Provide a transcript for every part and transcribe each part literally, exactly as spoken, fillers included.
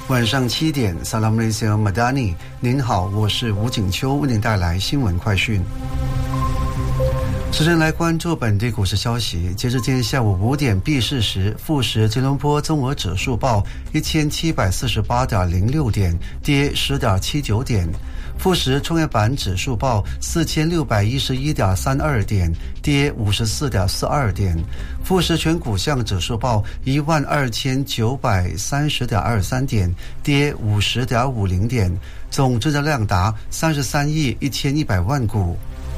晚上七点 Assalamualaikum Madani， 您好，我是吴景秋，为您带来新闻快讯。时间来关注本地股市消息。截至今天下午五点闭市时，富时吉隆坡综合指数报一千七百四十八点零六点，跌十点七九点；富时创业板指数报四千六百一十一点三二点，跌五十四点四二点；富时全股项指数报一万二千九百三十点二三点，跌五十点五零点，总成交量达三十三亿一千一百万股。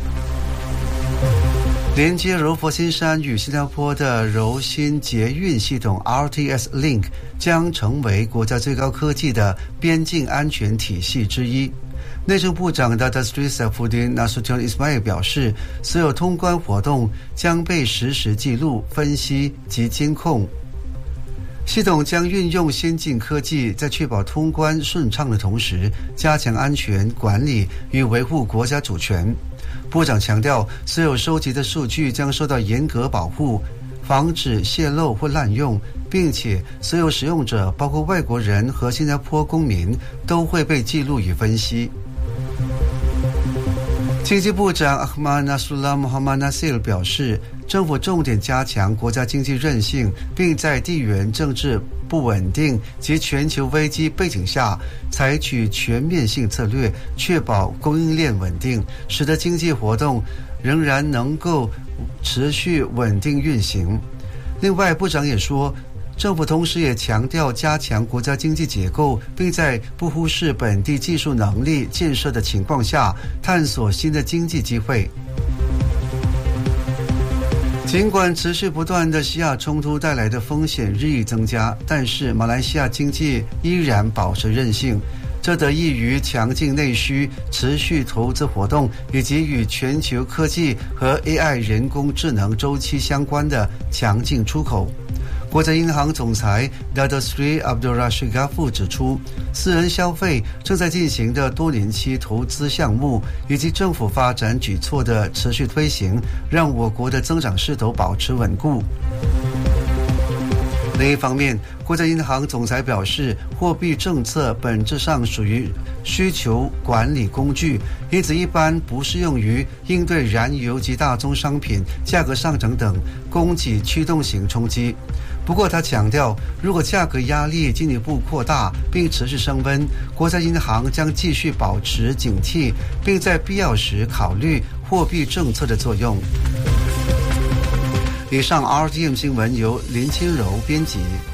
连接柔佛新山与新加坡的柔新捷运系统 R T S Link 将成为国家最高科技的边境安全体系之一。内政部长 Datuk Seri Saifuddin Nasution Ismail 表示，所有通关活动将被实时记录、分析及监控。系统将运用先进科技，在确保通关顺畅的同时，加强安全管理与维护国家主权。部长强调，所有收集的数据将受到严格保护，防止泄露或滥用，并且所有使用者，包括外国人和新加坡公民，都会被记录与分析。经济部长 Ahmad Nasrullah Mohamad Nasir 表示，政府重点加强国家经济韧性，并在地缘政治不稳定及全球危机背景下，采取全面性策略，确保供应链稳定，使得经济活动仍然能够持续稳定运行。另外，部长也说，政府同时也强调加强国家经济结构，并在不忽视本地技术能力建设的情况下，探索新的经济机会。尽管持续不断的西亚冲突带来的风险日益增加，但是马来西亚经济依然保持韧性，这得益于强劲内需、持续投资活动以及与全球科技和 A I 人工智能周期相关的强劲出口。国家银行总裁 Datuk Seri Abdul Rashid Ghaffur 指出，私人消费正在进行的多年期投资项目以及政府发展举措的持续推行，让我国的增长势头保持稳固。另一方面，国家银行总裁表示，货币政策本质上属于需求管理工具，因此一般不适用于应对燃油及大宗商品价格上涨等供给驱动型冲击。不过他强调，如果价格压力进一步扩大并持续升温，国家银行将继续保持警惕，并在必要时考虑货币政策的作用。以上 R T M 新闻由林清柔编辑。